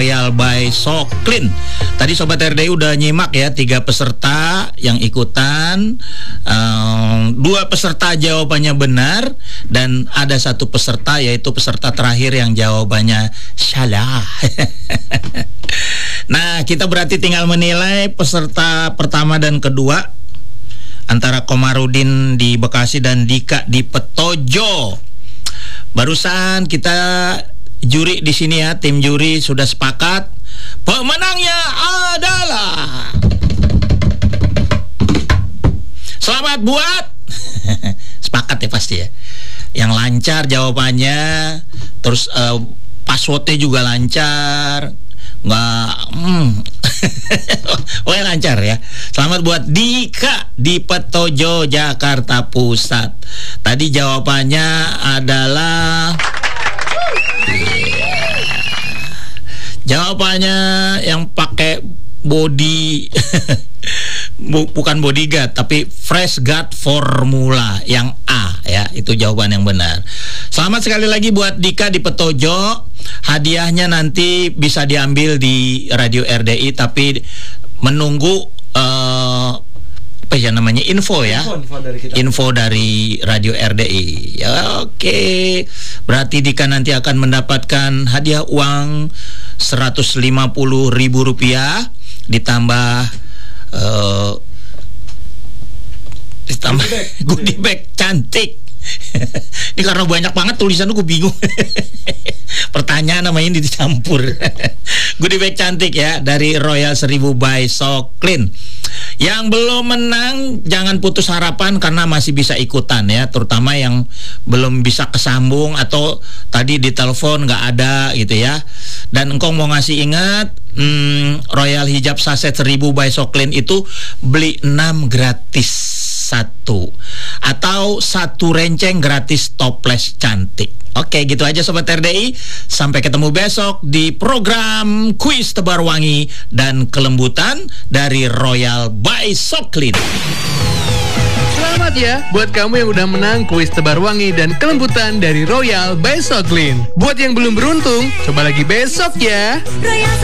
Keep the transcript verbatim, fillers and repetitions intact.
Royal by Soklin. Tadi Sobat R D I udah nyimak ya, tiga peserta yang ikutan, um, dua peserta jawabannya benar, dan ada satu peserta yaitu peserta terakhir yang jawabannya salah. Nah, kita berarti tinggal menilai peserta pertama dan kedua antara Komarudin di Bekasi dan Dika di Petojo. Barusan kita juri di sini ya, tim juri sudah sepakat. Pemenangnya adalah, selamat buat sepakat ya pasti ya, yang lancar jawabannya, terus uh, passwordnya juga lancar, nggak hmm. Oh ya, lancar ya. Selamat buat Dika di Petojo, Jakarta Pusat. Tadi jawabannya adalah jawabannya yang pakai body bukan bodyguard tapi fresh guard formula, yang A ya, itu jawaban yang benar. Selamat sekali lagi buat Dika di Petojo. Hadiahnya nanti bisa diambil di Radio R D I, tapi menunggu uh, apa ya namanya, info ya, info, info dari kita. Info dari Radio R D I ya. Oke, berarti Dika nanti akan mendapatkan hadiah uang seratus lima puluh ribu rupiah ditambah uh, ditambah goodie bag cantik. Ini karena banyak banget tulisan, gue bingung. Pertanyaan namanya ini dicampur. Goodie bag cantik ya dari Royal Seribu by Soklin. Yang belum menang jangan putus harapan karena masih bisa ikutan ya, terutama yang belum bisa kesambung atau tadi di telepon nggak ada gitu ya. Dan engkau mau ngasih ingat, hmm, Royal Hijab Saset Seribu by Soklin itu beli enam gratis satu, atau satu renceng gratis toples cantik. Oke, gitu aja Sobat R D I. Sampai ketemu besok di program Kuis Tebar Wangi dan Kelembutan dari Royal by Soklin. Selamat ya buat kamu yang udah menang Kuis Tebar Wangi dan Kelembutan dari Royal by Soklin. Buat yang belum beruntung, coba lagi besok ya.